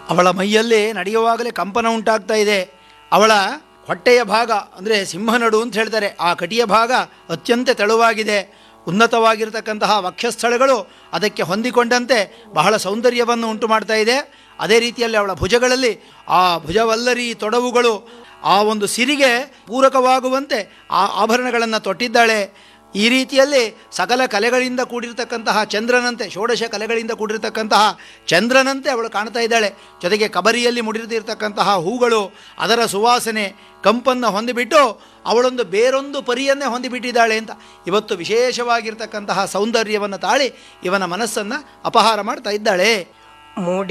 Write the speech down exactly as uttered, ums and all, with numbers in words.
ಅವಳ ಮೈಯಲ್ಲಿ ನಡೆಯುವಾಗಲೇ ಕಂಪನ ಉಂಟಾಗ್ತಾ ಇದೆ. ಅವಳ ಹೊಟ್ಟೆಯ ಭಾಗ ಅಂದರೆ ಸಿಂಹನಡು ಅಂತ ಹೇಳ್ತಾರೆ, ಆ ಕಟಿಯ ಭಾಗ ಅತ್ಯಂತ ತೆಳುವಾಗಿದೆ. ಉನ್ನತವಾಗಿರತಕ್ಕಂತಹ ವಕ್ಷಸ್ಥಳಗಳು ಅದಕ್ಕೆ ಹೊಂದಿಕೊಂಡಂತೆ ಬಹಳ ಸೌಂದರ್ಯವನ್ನು ಉಂಟು ಮಾಡ್ತಾ ಇದೆ. ಅದೇ ರೀತಿಯಲ್ಲಿ ಅವಳ ಭುಜಗಳಲ್ಲಿ ಆ ಭುಜವಲ್ಲರಿ ತೊಡವುಗಳು ಆ ಒಂದು ಸಿರಿಗೆ ಪೂರಕವಾಗುವಂತೆ ಆ ಆಭರಣಗಳನ್ನು ತೊಟ್ಟಿದ್ದಾಳೆ. ಈ ರೀತಿಯಲ್ಲಿ ಸಕಲ ಕಲೆಗಳಿಂದ ಕೂಡಿರ್ತಕ್ಕಂತಹ ಚಂದ್ರನಂತೆ, ಷೋಡಶ ಕಲೆಗಳಿಂದ ಕೂಡಿರ್ತಕ್ಕಂತಹ ಚಂದ್ರನಂತೆ ಅವಳು ಕಾಣ್ತಾ ಇದ್ದಾಳೆ. ಜೊತೆಗೆ ಕಬರಿಯಲ್ಲಿ ಮುಡಿದಿರ್ತಕ್ಕಂತಹ ಹೂಗಳು, ಅದರ ಸುವಾಸನೆ ಕಂಪನ್ನು ಹೊಂದಿಬಿಟ್ಟು ಅವಳೊಂದು ಬೇರೊಂದು ಪರಿಯನ್ನೇ ಹೊಂದಿಬಿಟ್ಟಿದ್ದಾಳೆ ಅಂತ ಇವತ್ತು ವಿಶೇಷವಾಗಿರ್ತಕ್ಕಂತಹ ಸೌಂದರ್ಯವನ್ನು ತಾಳಿ ಇವನ ಮನಸ್ಸನ್ನು ಅಪಹಾರ ಮಾಡ್ತಾ ಇದ್ದಾಳೆ. ಮೂಡಿ